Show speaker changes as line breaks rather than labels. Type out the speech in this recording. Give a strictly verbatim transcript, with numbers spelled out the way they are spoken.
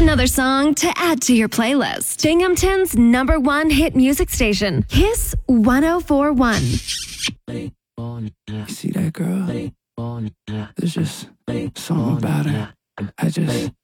another song to add to your playlist. Binghamton's number one hit music station, Kiss one oh four point one.
You see that girl? There's just something about her. I just